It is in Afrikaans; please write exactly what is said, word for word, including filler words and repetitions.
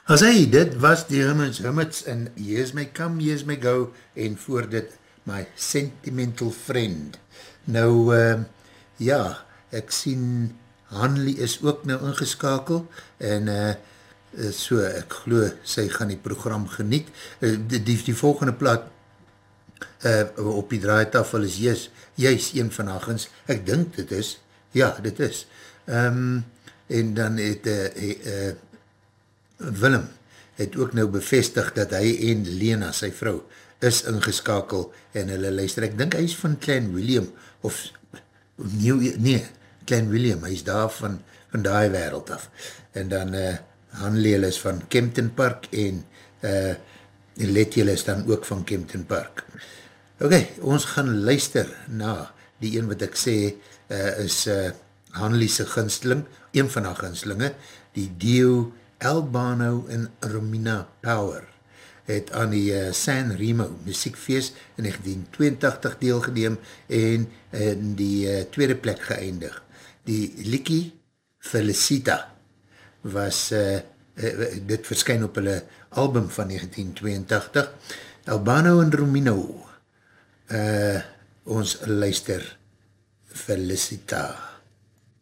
As hy, dit was die Hummets Hummets en Here's My Come, Here's My Go en voor dit My Sentimental Friend. Nou, uh, ja, ek sien Hanley is ook nou ingeskakel en uh, so, ek glo sy gaan die program geniet. Uh, die, die, die volgende plaat uh, op die draaitafel is juist, juist een van Hagens. Ek dink dit is, ja, dit is. Um, en dan het uh, uh, Willem het ook nou bevestig dat hy en Lena, sy vrou, is ingeskakel en hulle luister. Ek dink hy is van Klein William, of Nieuw, nee, Klein William, hy is daar van, van die wereld af. En dan uh, Hanleel is van Kempton Park en uh, Letjel is dan ook van Kempton Park. Ok, ons gaan luister na die een wat ek sê uh, is uh, Hanley's gunsteling, een van haar gunstelinge, die Dio Albano en Romina Power het aan die uh, San Remo muziekfeest in negentien tweeëntagtig deelgeneem en in die uh, tweede plek geëindig. Die Likie Felicita was, uh, uh, dit verskyn op hulle album van negentien tweeëntagtig. Albano en Romino, uh, ons luister Felicita.